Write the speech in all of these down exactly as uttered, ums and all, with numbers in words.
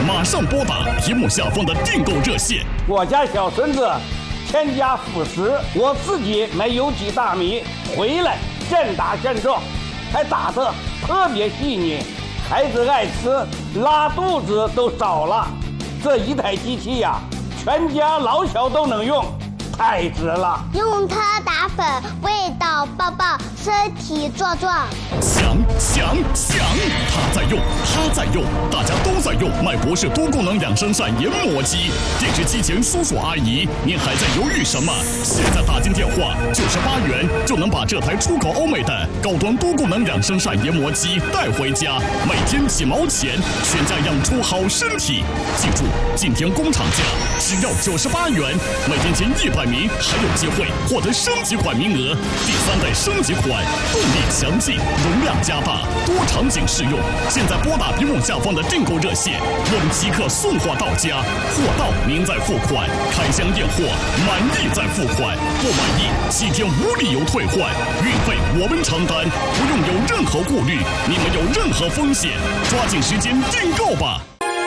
马上拨打屏幕下方的订购热线。 我家小孙子添加辅食，我自己买有机大米回来健打健壮，还打得特别细腻，孩子爱吃，拉肚子都少了。这一台机器呀、啊，全家老小都能用，太值了。 用它打粉，味道棒棒，身体壮壮。 想想想，他在用，他在用，大家都在用麦博士多功能养生膳研磨机。电视机前叔叔阿姨，您还在犹豫什么？现在打进电话，九十八元就能把这台出口欧美的高端多功能养生膳研磨机带回家，每天几毛钱，全家养出好身体。记住，今天工厂价只要九十八元，每天前一百名还有机会获得升级款名额。第三代升级款，动力强劲，容量加大，多场景适用。现在拨打屏幕下方的订购热线，我们即刻送货到家，货到您再付款，开箱验货，满意再付款，不满意七天无理由退换，运费我们承担，不用有任何顾虑，你们有任何风险，抓紧时间订购吧。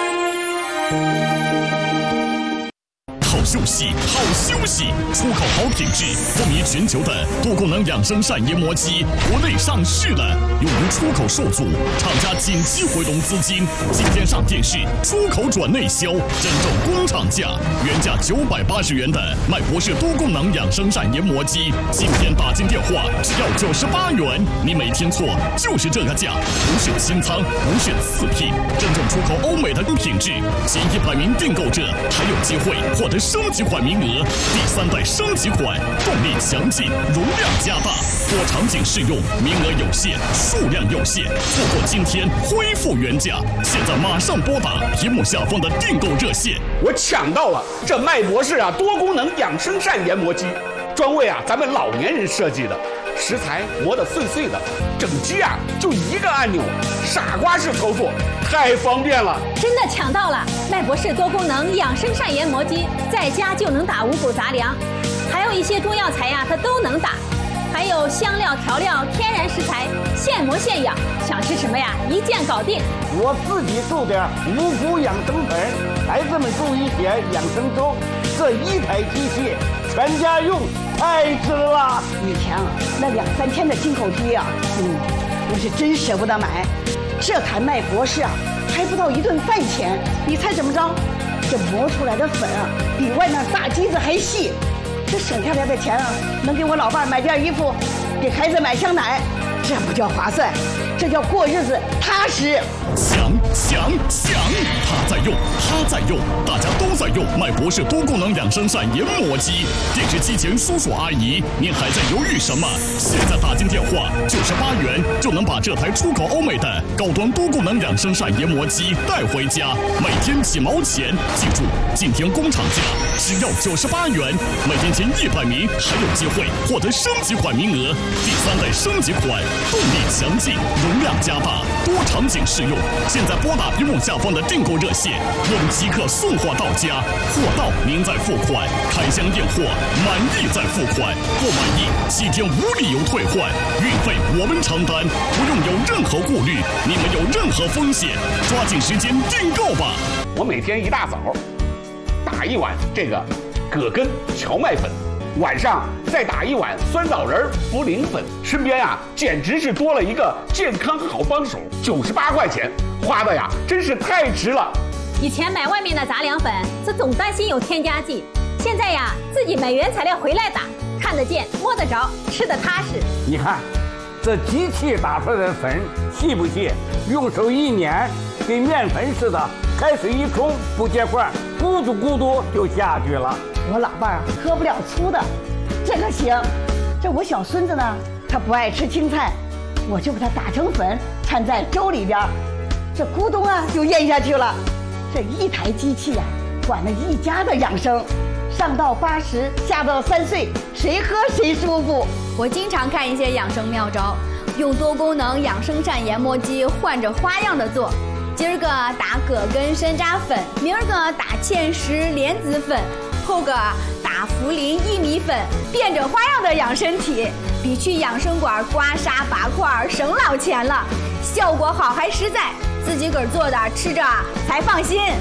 好休息，好休息！出口好品质，风靡全球的多功能养生膳研磨机，国内上市了，由于出口受阻，厂家紧急回笼资金，今天上电视，出口转内销，真正工厂价，原价九百八十元的麦博士多功能养生膳研磨机，今天打进电话只要九十八元，你没听错，就是这个价，不选新仓，不选次品，真正出口欧美的品质，前一百名订购者还有机会获得升级款名额，第三代升级款，动力强劲，容量加大，多场景适用，名额有限，数量有限，错过今天恢复原价。现在马上拨打屏幕下方的订购热线。 我抢到了这麦博士啊多功能养生膳研磨机，专为啊咱们老年人设计的，食材磨得碎碎的，整机啊就一个按钮，傻瓜式操作，太方便了。 真的抢到了麦博士多功能养生膳研磨机，在家就能打五谷杂粮，还有一些中药材呀，它都能打，还有香料调料、天然食材，现磨现养，想吃什么呀，一键搞定。 我自己种点五谷养生粉，孩子们种一些养生粥，这一台机器全家用，太值了。 以前啊，那两三千的进口机啊，嗯，我是真舍不得买。这台麦博士啊，还不到一顿饭钱。你猜怎么着？这磨出来的粉啊，比外面大机子还细。这省下来的钱啊，能给我老伴买件衣服，给孩子买箱奶，这不叫划算，这叫过日子踏实。 想想想，他在用，他在用，大家都在用麦博士多功能养生膳研磨机。电视机前叔叔阿姨，您还在犹豫什么？现在打进电话，九十八元就能把这台出口欧美的高端多功能养生膳研磨机带回家，每天几毛钱。记住，今天工厂价只要九十八元，每天前一百名还有机会获得升级款名额。第三代升级款，动力强劲，容量加大，多场景适用。现在拨打屏幕下方的订购热线，我们即刻送货到家，货到您再付款，开箱验货，满意再付款，不满意七天无理由退换，运费我们承担，不用有任何顾虑，你们有任何风险，抓紧时间订购吧。 我每天一大早打一碗这个葛根荞麦粉，晚上再打一碗酸枣仁茯苓粉，身边啊简直是多了一个健康好帮手。九十八块钱花的呀，真是太值了。 以前买外面的杂粮粉，这总担心有添加剂，现在呀自己买原材料回来打，看得见摸得着，吃得踏实。 你看这机器打出来的粉细不细？用手一捻，跟面粉似的，开水一冲不结块，咕嘟咕嘟就下去了。 我老伴儿喝不了粗的，这个行。这我小孙子呢，他不爱吃青菜，我就把它打成粉，掺在粥里边，这咕咚啊就咽下去了。这一台机器呀、啊，管了一家的养生，上到八十，下到三岁，谁喝谁舒服。 我经常看一些养生妙招，用多功能养生膳研磨机换着花样的做。今儿个打葛根山楂粉，明儿个打芡实莲子粉，后个打茯苓薏米粉，变着花样的养身体，比去养生馆刮痧拔块省老钱了，效果好还实在，自己个儿做的吃着才放心。